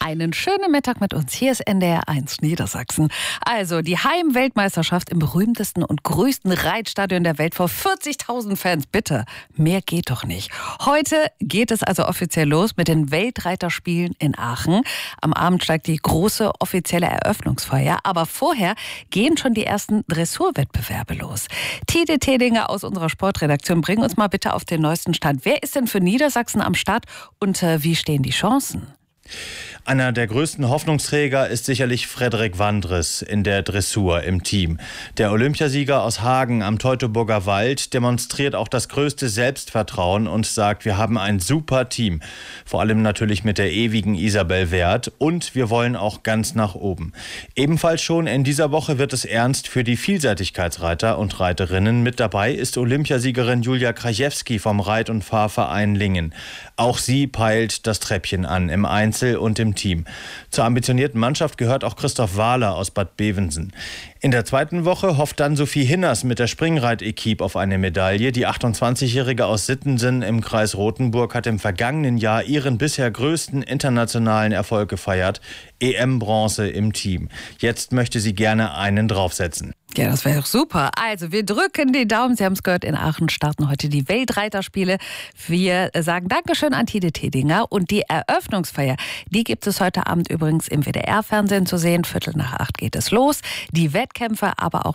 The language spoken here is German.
Einen schönen Mittag mit uns. Hier ist NDR1 Niedersachsen. Also die Heimweltmeisterschaft im berühmtesten und größten Reitstadion der Welt vor 40.000 Fans. Bitte, mehr geht doch nicht. Heute geht es also offiziell los mit den Weltreiterspielen in Aachen. Am Abend steigt die große offizielle Eröffnungsfeier. Aber vorher gehen schon die ersten Dressurwettbewerbe los. Tide Tedinger aus unserer Sportredaktion, bring uns mal bitte auf den neuesten Stand. Wer ist denn für Niedersachsen am Start und wie stehen die Chancen? Einer der größten Hoffnungsträger ist sicherlich Frederik Wandres in der Dressur im Team. Der Olympiasieger aus Hagen am Teutoburger Wald demonstriert auch das größte Selbstvertrauen und sagt, wir haben ein super Team. Vor allem natürlich mit der ewigen Isabel Werth und wir wollen auch ganz nach oben. Ebenfalls schon in dieser Woche wird es ernst für die Vielseitigkeitsreiter und Reiterinnen. Mit dabei ist Olympiasiegerin Julia Krajewski vom Reit- und Fahrverein Lingen. Auch sie peilt das Treppchen an im Einzel und im Team. Zur ambitionierten Mannschaft gehört auch Christoph Wahler aus Bad Bevensen. In der zweiten Woche hofft dann Sophie Hinners mit der Springreit-Equipe auf eine Medaille. Die 28-Jährige aus Sittensen im Kreis Rothenburg hat im vergangenen Jahr ihren bisher größten internationalen Erfolg gefeiert. EM-Bronze im Team. Jetzt möchte sie gerne einen draufsetzen. Ja, das wäre doch super. Also, wir drücken die Daumen. Sie haben es gehört, in Aachen starten heute die Weltreiterspiele. Wir sagen Dankeschön an Tide Tedinger. Und die Eröffnungsfeier, die gibt es heute Abend übrigens im WDR-Fernsehen zu sehen. 7:45 geht es los. Die Wettkämpfe, aber auch